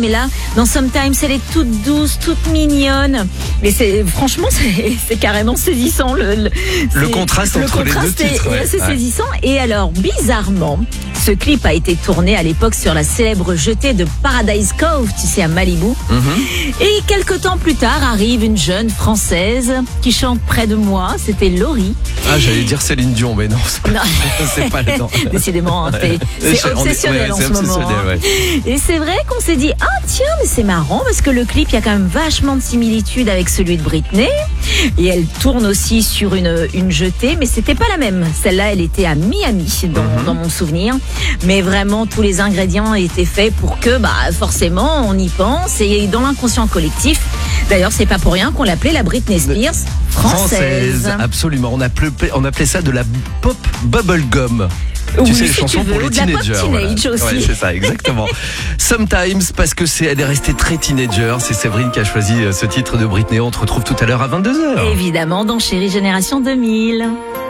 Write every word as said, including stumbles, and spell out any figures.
mais là, dans Sometimes, elle est toute douce, toute mignonne. Mais c'est, franchement, c'est, c'est carrément saisissant. Le, le, le contraste le entre contraste les deux titres. est, Ouais. est assez Ouais. saisissant. Et alors, bizarrement, ce clip a été tourné à l'époque sur la célèbre jetée de Paradise Cove, tu sais, à Malibu. Mm-hmm. Et quelques temps plus tard, arrive une jeune Française qui chante près de moi. C'était Laurie. Ah, j'allais dire Céline Dion, mais non, c'est pas, Non. c'est pas le temps. Décidément, hein, c'est, c'est On est- obsessionnel ouais, en c'est ce moment. obsessionnel, hein. ouais. Et c'est vrai qu'on s'est dit, ah tiens, mais c'est marrant parce que le clip, il y a quand même vachement de similitudes avec celui de Britney. Et elle tourne aussi sur une, une jetée, mais c'était pas la même. Celle-là, elle était à Miami, dans, Mm-hmm. dans mon souvenir. Mais vraiment, tous les ingrédients étaient faits pour que, bah, forcément, on y pense. Et dans l'inconscient collectif, d'ailleurs, c'est pas pour rien qu'on l'appelait la Britney Spears française. Absolument. On appelait, on appelait ça de la pop bubblegum. Oui, Tu sais, les si chansons tu veux, pour les ou de la pop teenagers. teenage voilà. aussi. Ouais, c'est ça, exactement. Sometimes, parce que c'est, elle est restée très teenager. C'est Séverine qui a choisi ce titre de Britney. On te retrouve tout à l'heure à vingt-deux heures. Évidemment, dans Chérie Génération deux mille.